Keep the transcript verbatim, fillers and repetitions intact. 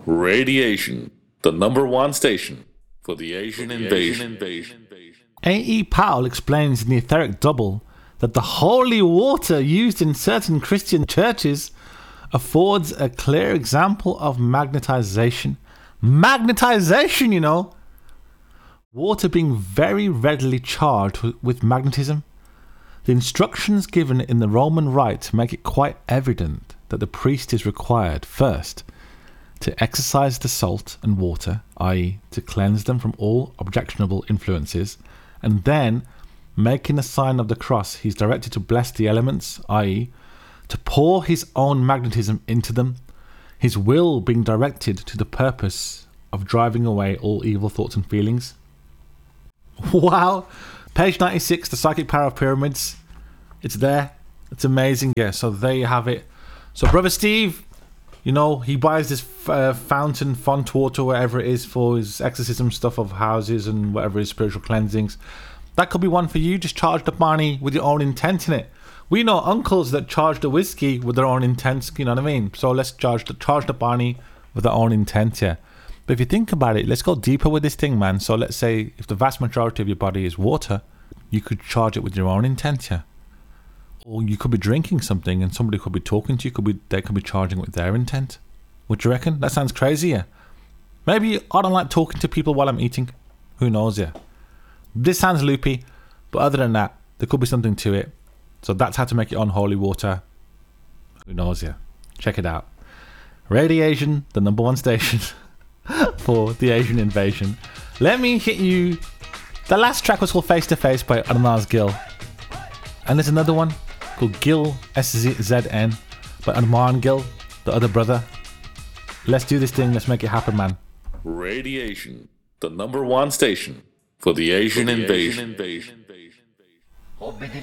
Radiation, the number one station for the Asian, for the invasion. Asian invasion. A E. Powell explains in the Etheric Double that the holy water used in certain Christian churches affords a clear example of magnetization. Magnetization, you know! Water being very readily charged with magnetism. The instructions given in the Roman Rite make it quite evident that the priest is required, first, to exorcise the salt and water, that is, to cleanse them from all objectionable influences, and then, making the sign of the cross, he's directed to bless the elements, that is, to pour his own magnetism into them, his will being directed to the purpose of driving away all evil thoughts and feelings. Wow! Page ninety-six, The Psychic Power of Pyramids. It's there. It's amazing. Yeah, so there you have it. So Brother Steve, you know, he buys this uh, fountain, font water, whatever it is, for his exorcism stuff of houses and whatever his spiritual cleansings. That could be one for you. Just charge the money with your own intent in it. We know uncles that charge the whiskey with their own intent, you know what I mean? So let's charge the, charge the money with their own intent, yeah. But if you think about it, let's go deeper with this thing, man. So let's say if the vast majority of your body is water, you could charge it with your own intent, yeah. Or you could be drinking something and somebody could be talking to you, could be they could be charging with their intent. What do you reckon? That sounds crazy, yeah. Maybe I don't like talking to people while I'm eating. Who knows, yeah. This sounds loopy, but other than that, there could be something to it. So that's how to make your own holy water. Who knows, yeah. Check it out. Radiation, the number one station for the Asian invasion. Let me hit you. The last track was called Face to Face by Arnaz Gill. And there's another one called Gill, S Z N, by Arman Gill, the other brother. Let's do this thing. Let's make it happen, man. Radiation, the number one station for the Asian, for the invasion. Asian invasion.